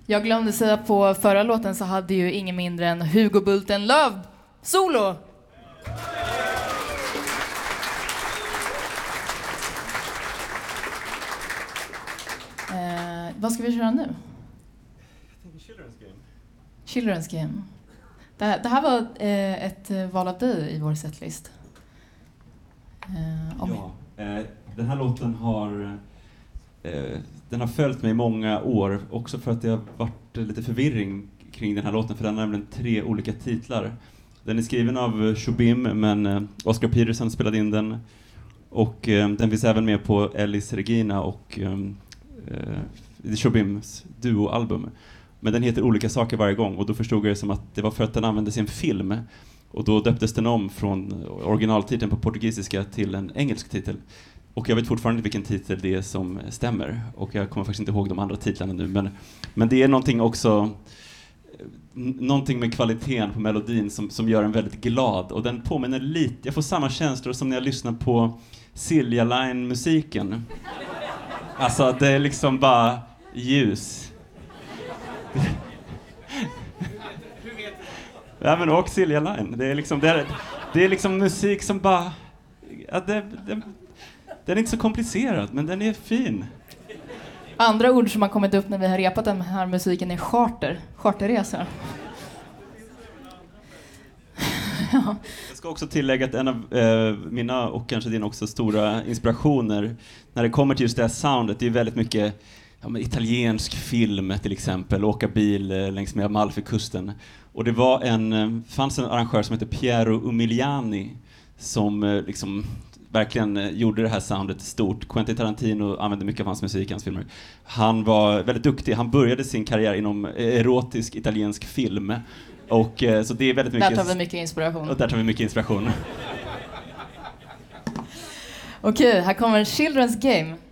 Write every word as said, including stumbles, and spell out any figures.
Jag glömde säga på förra låten så hade ju ingen mindre än Hugo Bulten-Löv solo. Eh, vad ska vi köra nu? Jag tänker Children's Game. Children's Game. Det här, det här var eh, ett val av dig i vår setlist. Eh, om... Ja, eh, den här låten har eh, den har följt mig i många år, också för att det har varit lite förvirring kring den här låten, för den har nämligen tre olika titlar. Den är skriven av Shubim, men eh, Oscar Peterson spelade in den, och eh, den finns även med på Elis Regina och eh, Shubims duoalbum. Men den heter olika saker varje gång, och då förstod jag det som att det var för att den användes i en film. Och då döptes den om från originaltiteln på portugisiska till en engelsk titel. Och jag vet fortfarande inte vilken titel det är som stämmer. Och jag kommer faktiskt inte ihåg de andra titlarna nu. Men, men det är någonting också, n- någonting med kvaliteten på melodin som, som gör en väldigt glad. Och den påminner lite, jag får samma känslor som när jag lyssnar på Silja Line-musiken. Alltså det är liksom bara ljus. Ja, men och Silja Line. Det är liksom, det är, det är liksom musik som bara... Ja, det, det, den är inte så komplicerad, men den är fin. Andra ord som har kommit upp när vi har repat den här musiken är charter. Charterresor. Ja. Jag ska också tillägga att en av eh, mina och kanske din också stora inspirationer när det kommer till just det här soundet, det är väldigt mycket ja, men italiensk film till exempel, åka bil eh, längs med Amalfikusten. Och det var en, eh, fanns en arrangör som heter Piero Umiliani som eh, liksom verkligen eh, gjorde det här soundet stort. Quentin Tarantino använde mycket av hans musik i hans filmer. Han var väldigt duktig. Han började sin karriär inom erotisk italiensk film. Och eh, så det är väldigt mycket... Där tar vi mycket inspiration. Och där tar vi mycket inspiration. Okej, här kommer Children's Game.